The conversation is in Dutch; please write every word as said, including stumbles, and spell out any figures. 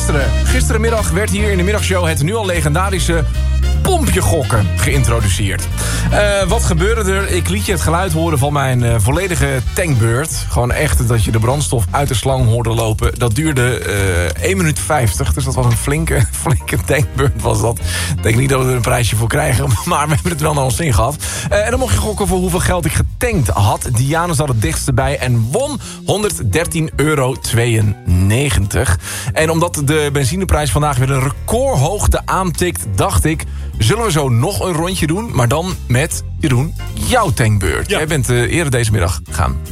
gisteren. Gisterenmiddag werd hier in de middagshow het nu al legendarische pompje gokken geïntroduceerd. Uh, wat gebeurde er? Ik liet je het geluid horen van mijn uh, volledige tankbeurt. Gewoon echt dat je de brandstof uit de slang hoorde lopen. Dat duurde uh, één minuut vijftig, dus dat was een flinke, flinke tankbeurt was dat. Ik denk niet dat we er een prijsje voor krijgen, maar we hebben het wel naar ons zin gehad. Uh, en dan mocht je gokken voor hoeveel geld ik getankt had. Diana zat het dichtst bij en won honderddertien euro tweeënnegentig. En omdat de benzineprijs vandaag weer een recordhoogte aantikt, dacht ik, zullen we zo nog een rondje doen, maar dan met, Jeroen, jouw tankbeurt. Ja. Jij bent uh, eerder deze middag gaan